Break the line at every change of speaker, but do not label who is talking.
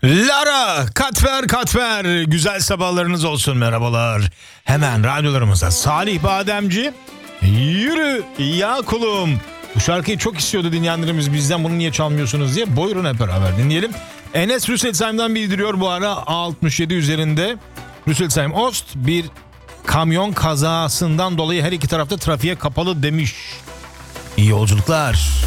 Lara, Katver, güzel sabahlarınız olsun, merhabalar. Hemen radyolarımıza Salih Bademci, Yürü Ya Kulum. Bu şarkıyı çok istiyordu dinleyenlerimiz bizden, bunu niye çalmıyorsunuz diye. Buyurun hep beraber dinleyelim. Enes Rüsselsheim'den bildiriyor bu ara, A67 üzerinde. Rüsselsheim Ost bir kamyon kazasından dolayı her iki tarafta trafiğe kapalı demiş. İyi yolculuklar.